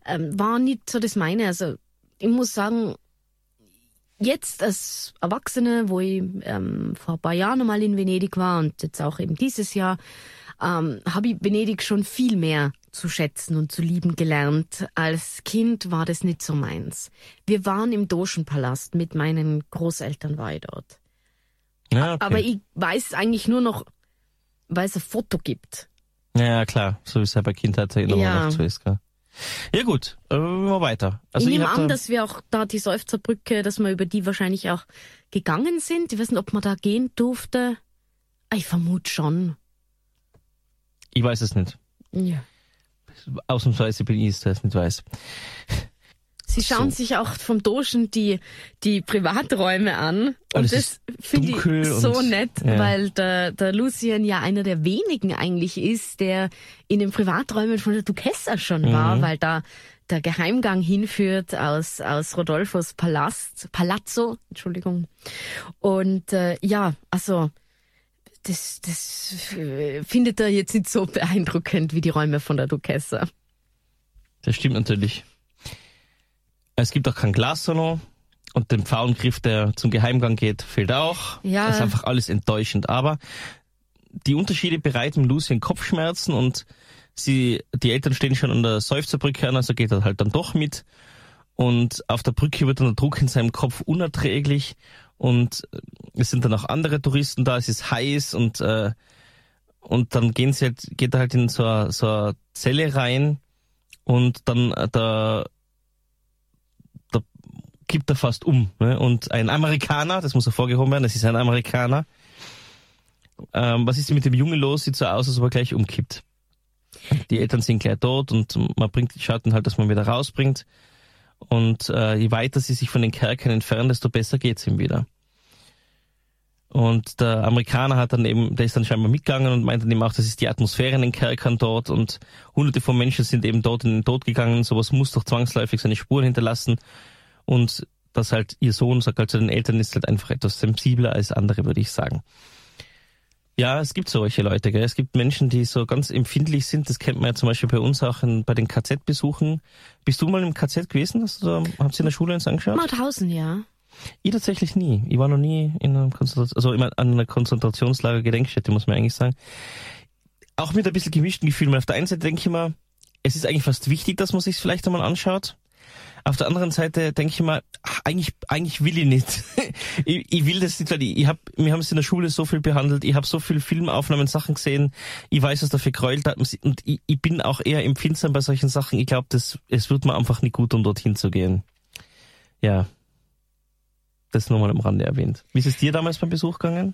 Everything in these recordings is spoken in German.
war nicht so das meine. Also ich muss sagen, jetzt als Erwachsene, wo ich vor ein paar Jahren mal in Venedig war und jetzt auch eben dieses Jahr, habe ich Venedig schon viel mehr zu schätzen und zu lieben gelernt. Als Kind war das nicht so meins. Wir waren im Dogenpalast, mit meinen Großeltern war ich dort. Ja, okay. Aber ich weiß eigentlich nur noch, weil es ein Foto gibt. Ja, klar, so wie es ja bei Kindheitserinnerungen oft so ist, gell? Ja gut, mal weiter. Also ich nehme an, dass wir auch da die Seufzerbrücke, dass wir über die wahrscheinlich auch gegangen sind. Ich weiß nicht, ob man da gehen durfte. Ich vermute schon. Ich weiß es nicht. Ja. Ausnahmsweise bin ich es, der es nicht weiß. Sie schauen sich auch vom Dogen die Privaträume an. Und das finde ich so nett, weil der Lucien ja einer der wenigen eigentlich ist, der in den Privaträumen von der Duchessa schon war, weil da der Geheimgang hinführt aus Rodolfos Palazzo, Entschuldigung. Und also das findet er jetzt nicht so beeindruckend wie die Räume von der Duchessa. Das stimmt natürlich. Es gibt auch keinen Glassalon und den Pfauengriff, der zum Geheimgang geht, fehlt auch. Ja. Das ist einfach alles enttäuschend. Aber die Unterschiede bereiten Lucien Kopfschmerzen und die Eltern stehen schon an der Seufzerbrücke an, also geht er halt dann doch mit. Und auf der Brücke wird dann der Druck in seinem Kopf unerträglich und es sind dann auch andere Touristen da, es ist heiß und dann geht er halt in so eine Zelle rein und dann da kippt er fast um. Ne? Und ein Amerikaner, das muss hervorgehoben werden, das ist ein Amerikaner. Was ist mit dem Jungen los? Sieht so aus, als ob er gleich umkippt. Die Eltern sind gleich dort und man schaut dann halt, dass man wieder rausbringt. Und je weiter sie sich von den Kerkern entfernen, desto besser geht's ihm wieder. Und der Amerikaner der ist dann scheinbar mitgegangen und meint dann eben auch, das ist die Atmosphäre in den Kerkern dort und hunderte von Menschen sind eben dort in den Tod gegangen. Sowas muss doch zwangsläufig seine Spuren hinterlassen. Und dass halt ihr Sohn, sagt halt zu den Eltern, ist halt einfach etwas sensibler als andere, würde ich sagen. Ja, es gibt solche Leute, gell? Es gibt Menschen, die so ganz empfindlich sind. Das kennt man ja zum Beispiel bei uns auch bei den KZ-Besuchen. Bist du mal im KZ gewesen? Habt ihr in der Schule uns angeschaut? Mauthausen, ja. Ich tatsächlich nie. Ich war noch nie in einem an einer Konzentrationslager-Gedenkstätte, muss man eigentlich sagen. Auch mit ein bisschen gemischten Gefühlen. Auf der einen Seite denke ich immer, es ist eigentlich fast wichtig, dass man sich vielleicht einmal anschaut. Auf der anderen Seite denke ich mal, eigentlich will ich nicht. ich will das nicht, weil wir haben es in der Schule so viel behandelt, ich habe so viel Filmaufnahmen, Sachen gesehen, ich weiß, was dafür geheult hat und ich bin auch eher empfindsam bei solchen Sachen. Ich glaube, es wird mir einfach nicht gut, um dorthin zu gehen. Ja, das nur mal am Rande erwähnt. Wie ist es dir damals beim Besuch gegangen?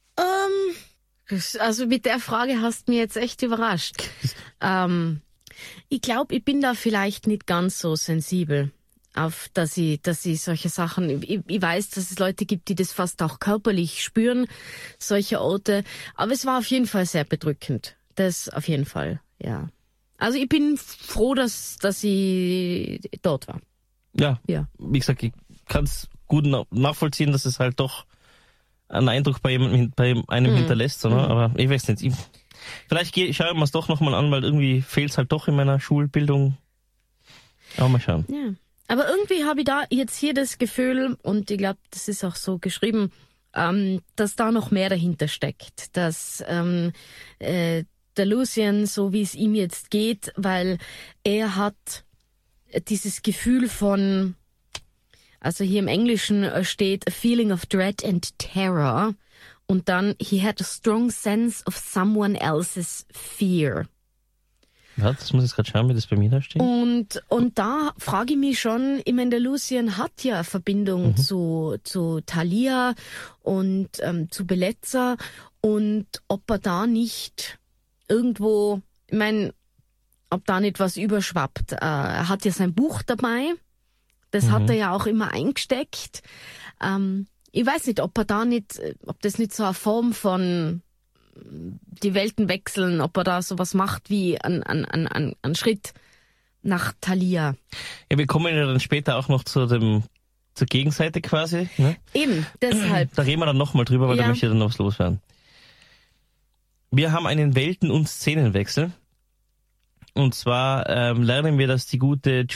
Also mit der Frage hast du mich jetzt echt überrascht. Ich glaube, ich bin da vielleicht nicht ganz so sensibel, dass ich solche Sachen, ich weiß, dass es Leute gibt, die das fast auch körperlich spüren, solche Orte, aber es war auf jeden Fall sehr bedrückend. Das auf jeden Fall, ja. Also ich bin froh, dass ich dort war. Ja. Wie gesagt, ich kann es gut nachvollziehen, dass es halt doch einen Eindruck bei einem hinterlässt, oder? Aber ich weiß nicht, vielleicht schaue ich mir es doch nochmal an, weil irgendwie fehlt es halt doch in meiner Schulbildung. Aber mal schauen. Ja. Aber irgendwie habe ich da jetzt hier das Gefühl, und ich glaube, das ist auch so geschrieben, dass da noch mehr dahinter steckt. Dass der Lucien, so wie es ihm jetzt geht, weil er hat dieses Gefühl von, also hier im Englischen steht a feeling of dread and terror. Und dann, he had a strong sense of someone else's fear. Ja, das muss ich gerade schauen, wie das bei mir da steht. Und da frage ich mich schon, ich meine, der Lucien hat ja eine Verbindung zu Thalia und zu Bellezza und ob er da nicht irgendwo, ich meine, ob da nicht was überschwappt. Er hat ja sein Buch dabei, das hat er ja auch immer eingesteckt. Ich weiß nicht, ob das nicht so eine Form von die Welten wechseln, ob er da sowas macht wie ein Schritt nach Thalia. Ja, wir kommen ja dann später auch noch zur Gegenseite quasi. Ne? Eben, deshalb. Da reden wir dann nochmal drüber, weil da möchte ich dann noch was loswerden. Wir haben einen Welten- und Szenenwechsel. Und zwar lernen wir, dass die gute